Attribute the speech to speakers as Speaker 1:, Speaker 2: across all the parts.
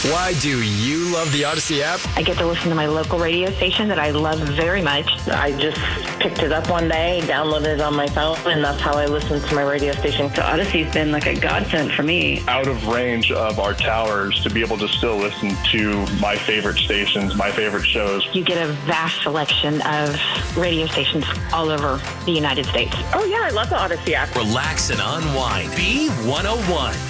Speaker 1: Why do you love the Odyssey app?
Speaker 2: I get to listen to my local radio station that I love very much. I just picked it up one day, downloaded it on my phone, and that's how I listen to my radio station. So Odyssey's been like a godsend for me.
Speaker 3: Out of range of our towers to be able to still listen to my favorite stations, my favorite shows.
Speaker 2: You get a vast selection of radio stations all over the United States. Oh yeah, I love the Odyssey app.
Speaker 4: Relax and unwind. B101.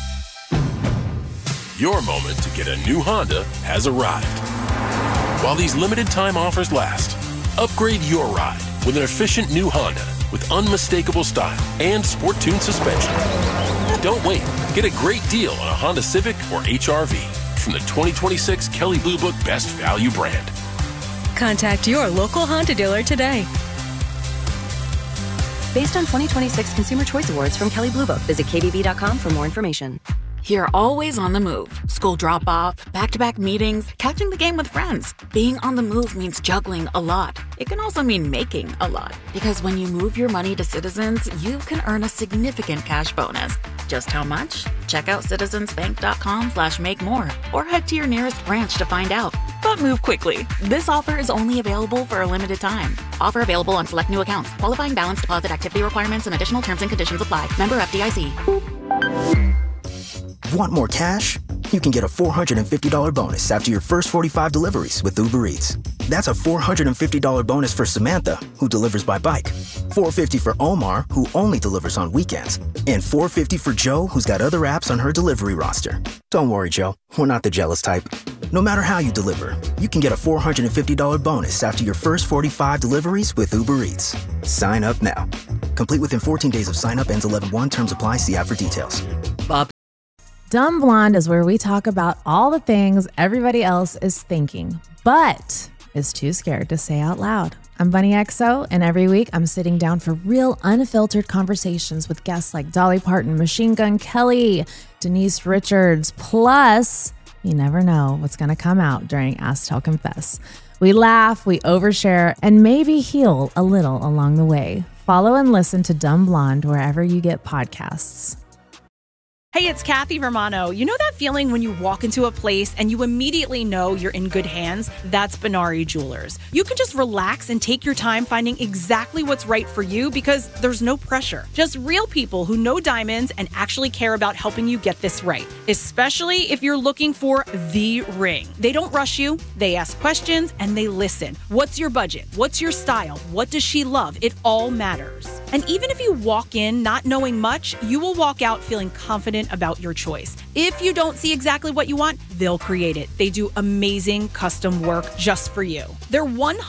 Speaker 5: Your moment to get a new Honda has arrived. While these limited time offers last, upgrade your ride with an efficient new Honda with unmistakable style and sport-tuned suspension. Don't wait. Get a great deal on a Honda Civic or HR-V from the 2026 Kelley Blue Book Best Value brand.
Speaker 6: Contact your local Honda dealer today.
Speaker 7: Based on 2026 Consumer Choice Awards from Kelley Blue Book. Visit KBB.com for more information.
Speaker 8: You're always on the move. School drop-off, back-to-back meetings, catching the game with friends. Being on the move means juggling a lot. It can also mean making a lot. Because when you move your money to Citizens, you can earn a significant cash bonus. Just how much? Check out citizensbank.com/make-more or head to your nearest branch to find out. But move quickly. This offer is only available for a limited time. Offer available on select new accounts. Qualifying balance deposit activity requirements and additional terms and conditions apply. Member FDIC.
Speaker 9: Want more cash? You can get a $450 bonus after your first 45 deliveries with Uber Eats. That's a $450 bonus for Samantha, who delivers by bike. $450 for Omar, who only delivers on weekends. And $450 for Joe, who's got other apps on her delivery roster. Don't worry, Joe. We're not the jealous type. No matter how you deliver, you can get a $450 bonus after your first 45 deliveries with Uber Eats. Sign up now. Complete within 14 days of sign up. Ends 11/1. Terms apply. See app for details.
Speaker 10: Dumb Blonde is where we talk about all the things everybody else is thinking, but is too scared to say out loud. I'm Bunny XO, and every week I'm sitting down for real unfiltered conversations with guests like Dolly Parton, Machine Gun Kelly, Denise Richards, plus you never know what's going to come out during Ask Tell Confess. We laugh, we overshare, and maybe heal a little along the way. Follow and listen to Dumb Blonde wherever you get podcasts.
Speaker 11: Hey, it's Kathy Romano. You know that feeling when you walk into a place and you immediately know you're in good hands? That's Benari Jewelers. You can just relax and take your time finding exactly what's right for you because there's no pressure. Just real people who know diamonds and actually care about helping you get this right, especially if you're looking for the ring. They don't rush you, they ask questions, and they listen. What's your budget? What's your style? What does she love? It all matters. And even if you walk in not knowing much, you will walk out feeling confident about your choice. If you don't see exactly what you want, they'll create it. They do amazing custom work just for you. Their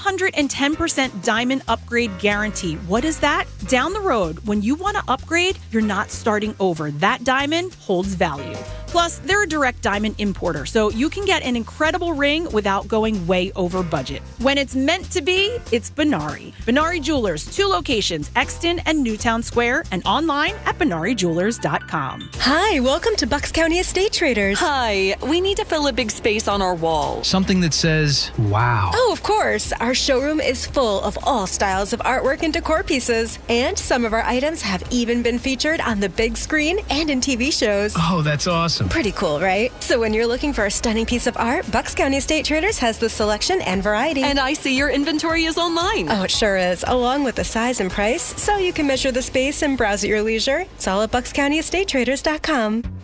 Speaker 11: 110% diamond upgrade guarantee. What is that? Down the road, when you want to upgrade, you're not starting over. That diamond holds value. Plus, they're a direct diamond importer, so you can get an incredible ring without going way over budget. When it's meant to be, it's Benari. Benari Jewelers, 2 locations, Exton and Newtown Square, and online at BenariJewelers.com.
Speaker 6: Hi, welcome to Bucks County Estate Traders.
Speaker 12: Hi, we need to fill a big space on our wall.
Speaker 13: Something that says, wow.
Speaker 6: Oh, of course. Our showroom is full of all styles of artwork and decor pieces. And some of our items have even been featured on the big screen and in TV shows.
Speaker 13: Oh, that's awesome.
Speaker 6: Pretty cool, right? So when you're looking for a stunning piece of art, Bucks County Estate Traders has the selection and variety.
Speaker 12: And I see your inventory is online.
Speaker 6: Oh, it sure is, along with the size and price, so you can measure the space and browse at your leisure. It's all at BucksCountyEstateTraders.com.